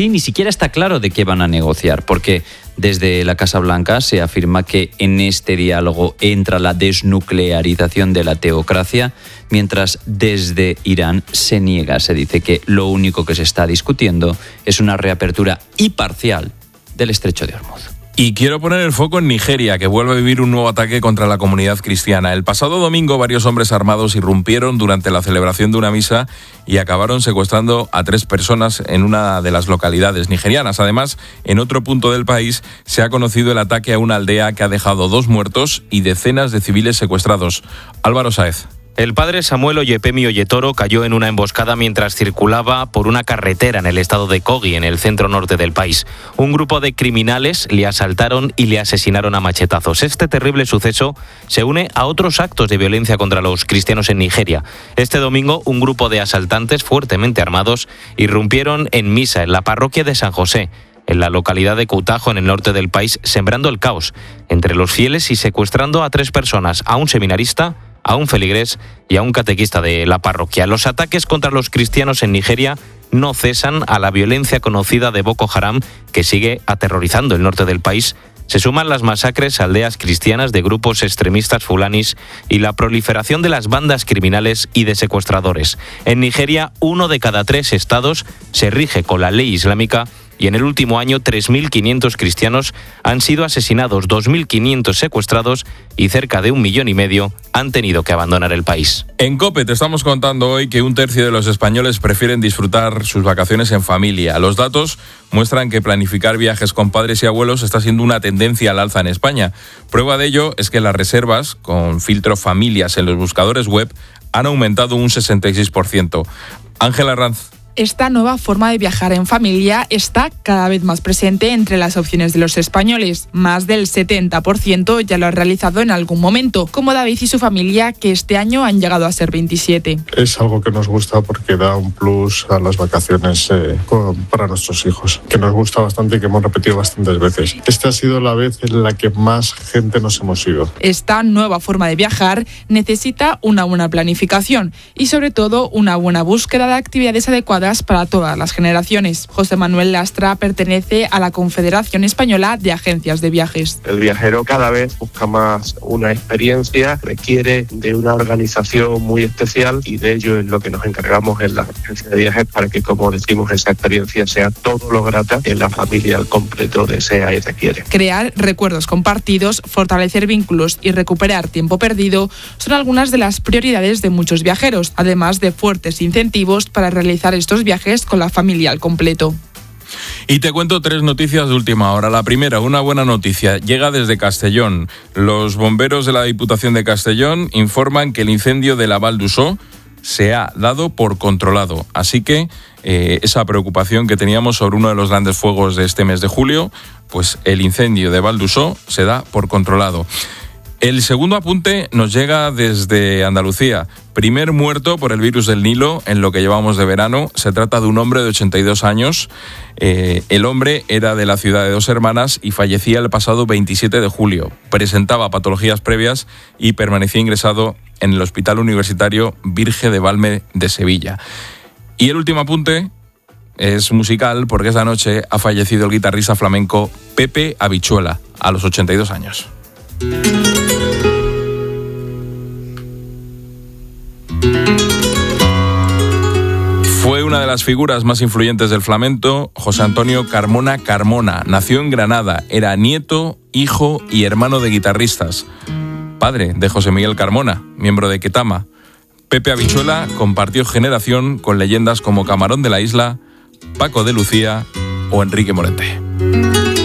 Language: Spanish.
así, ni siquiera está claro de qué van a negociar, porque desde la Casa Blanca se afirma que en este diálogo entra la desnuclearización de la teocracia, mientras desde Irán se niega. Se dice que lo único que se está discutiendo es una reapertura y parcial del Estrecho de Hormuz. Y quiero poner el foco en Nigeria, que vuelve a vivir un nuevo ataque contra la comunidad cristiana. El pasado domingo, varios hombres armados irrumpieron durante la celebración de una misa y acabaron secuestrando a 3 personas en una de las localidades nigerianas. Además, en otro punto del país se ha conocido el ataque a una aldea que ha dejado 2 muertos y decenas de civiles secuestrados. Álvaro Sáez. El padre Samuel Oyepemi Oyetoro cayó en una emboscada mientras circulaba por una carretera en el estado de Kogi, en el centro norte del país. Un grupo de criminales le asaltaron y le asesinaron a machetazos. Este terrible suceso se une a otros actos de violencia contra los cristianos en Nigeria. Este domingo, un grupo de asaltantes fuertemente armados irrumpieron en misa en la parroquia de San José, en la localidad de Kutajo, en el norte del país, sembrando el caos entre los fieles y secuestrando a 3 personas, a un seminarista, a un feligrés y a un catequista de la parroquia. Los ataques contra los cristianos en Nigeria no cesan a la violencia conocida de Boko Haram, que sigue aterrorizando el norte del país. Se suman las masacres a aldeas cristianas de grupos extremistas fulanis y la proliferación de las bandas criminales y de secuestradores. En Nigeria, 1 de cada 3 estados se rige con la ley islámica y en el último año 3.500 cristianos han sido asesinados, 2.500 secuestrados y cerca de 1,5 millones han tenido que abandonar el país. En COPE te estamos contando hoy que 1/3 de los españoles prefieren disfrutar sus vacaciones en familia. Los datos muestran que planificar viajes con padres y abuelos está siendo una tendencia al alza en España. Prueba de ello es que las reservas con filtro familias en los buscadores web han aumentado un 66%. Ángela Ranz. Esta nueva forma de viajar en familia está cada vez más presente entre las opciones de los españoles. Más del 70% ya lo ha realizado en algún momento, como David y su familia, que este año han llegado a ser 27. Es algo que nos gusta porque da un plus a las vacaciones para nuestros hijos, que nos gusta bastante y que hemos repetido bastantes veces. Esta ha sido la vez en la que más gente nos hemos ido. Esta nueva forma de viajar necesita una buena planificación y sobre todo una buena búsqueda de actividades adecuadas para todas las generaciones. José Manuel Lastra pertenece a la Confederación Española de Agencias de Viajes. El viajero cada vez busca más una experiencia, requiere de una organización muy especial y de ello es lo que nos encargamos en la agencia de viajes para que, como decimos, esa experiencia sea todo lo grata que la familia al completo desea y requiere. Crear recuerdos compartidos, fortalecer vínculos y recuperar tiempo perdido son algunas de las prioridades de muchos viajeros, además de fuertes incentivos para realizar estos viajes con la familia al completo. Y te cuento 3 noticias de última hora. La primera, una buena noticia, llega desde Castellón. Los bomberos de la Diputación de Castellón informan que el incendio de la Val d'Usó se ha dado por controlado. Así que esa preocupación que teníamos sobre uno de los grandes fuegos de este mes de julio, pues el incendio de Val d'Usó se da por controlado. El segundo apunte nos llega desde Andalucía. Primer muerto por el virus del Nilo en lo que llevamos de verano. Se trata de un hombre de 82 años. El hombre era de la ciudad de Dos Hermanas y fallecía el pasado 27 de julio. Presentaba patologías previas y permanecía ingresado en el Hospital Universitario Virgen de Valme de Sevilla. Y el último apunte es musical porque esta noche ha fallecido el guitarrista flamenco Pepe Habichuela a los 82 años. Fue una de las figuras más influyentes del flamenco, José Antonio Carmona Carmona. Nació en Granada, era nieto, hijo y hermano de guitarristas. Padre de José Miguel Carmona, miembro de Ketama. Pepe Habichuela compartió generación con leyendas como Camarón de la Isla, Paco de Lucía o Enrique Morente.